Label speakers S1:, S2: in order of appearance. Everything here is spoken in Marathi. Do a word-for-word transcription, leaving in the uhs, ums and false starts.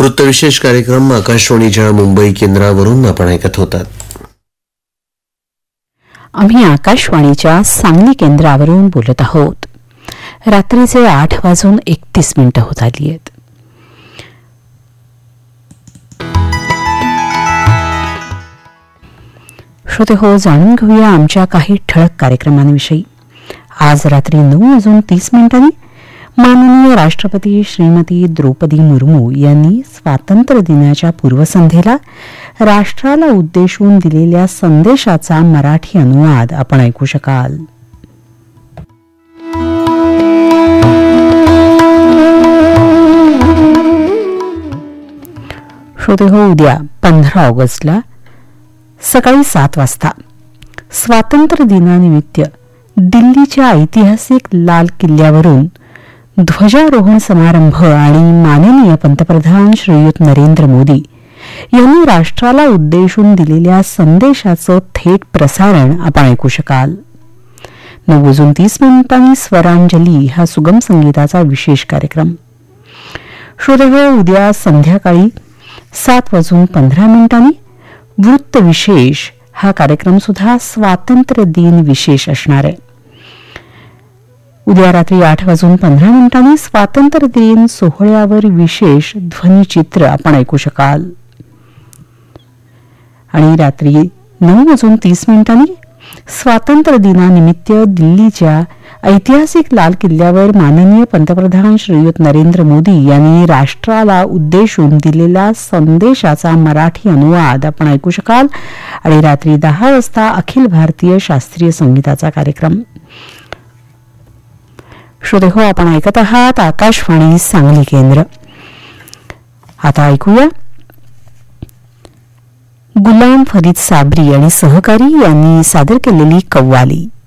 S1: वृत्तविशेष कार्यक्रम आकाशवाणीच्या मुंबई केंद्रावरून आपण ऐकत होतात.
S2: आम्ही आकाशवाणीच्या सांगली केंद्रावरून बोलत आहोत. रात्रीचे आठ वाजून एकतीस मिनिटं होत आली आहेत. श्रोते हो, जाणून घेऊया आमच्या काही ठळक कार्यक्रमांविषयी. आज रात्री नऊ वाजून तीस मिनिटांनी माननीय राष्ट्रपती श्रीमती द्रौपदी मुर्मू यांनी स्वातंत्र्य दिनाच्या पूर्वसंध्येला राष्ट्राला उद्देशून दिलेल्या संदेशाचा मराठी अनुवाद आपण ऐकू शकाल. श्रोते हो, उद्या पंधरा ऑगस्टला सकाळी सात वाजता स्वातंत्र्य दिनानिमित्त दिल्लीच्या ऐतिहासिक लाल किल्ल्यावरून ध्वजारोहण समारंभ आणि माननीय पंतप्रधान श्रीयुत नरेंद्र मोदी यांनी राष्ट्राला उद्देशून दिलेल्या संदेशाचं थेट प्रसारण आपण ऐकू शकाल. नऊ वाजून तीस मिनिटांनी स्वरांजली हा सुगम संगीताचा विशेष कार्यक्रम. श्रोते, उद्या संध्याकाळी सात वाजून पंधरा मिनिटांनी वृत्त विशेष हा कार्यक्रम सुद्धा स्वातंत्र्य दिन विशेष असणार आहे. उद्या रात्री आठ वाजून पंधरा मिनिटांनी स्वातंत्र्य दिन सोहळ्यावर विशेष ध्वनिचित्र आपण ऐकू शकाल. आणि रात्री नऊ वाजून तीस मिनिटांनी स्वातंत्र्य दिनानिमित्त दिल्लीच्या ऐतिहासिक लाल किल्ल्यावर माननीय पंतप्रधान श्रीयुत नरेंद्र मोदी यांनी राष्ट्राला उद्देशून दिलेल्या संदेशाचा मराठी अनुवाद आपण ऐकू शकाल. आणि रात्री दहा वाजता अखिल भारतीय शास्त्रीय संगीताचा कार्यक्रम. श्रोते हो, आपण ऐकत आहात आकाशवाणी सांगली केंद्र. आता ऐकूया गुलाम फरीद साबरी आणि सहकारी यांनी सादर केलेली कव्वाली.